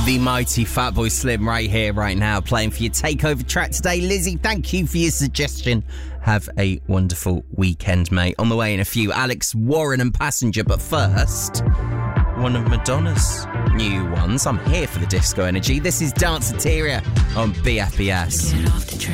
The mighty Fatboy Slim right here, right now, playing for your takeover track today. Lizzie, thank you for your suggestion. Have a wonderful weekend, mate. On the way in a few, Alex Warren and Passenger. But first, one of Madonna's new ones. I'm here for the disco energy. This is Danceteria on BFBS. Get off the train.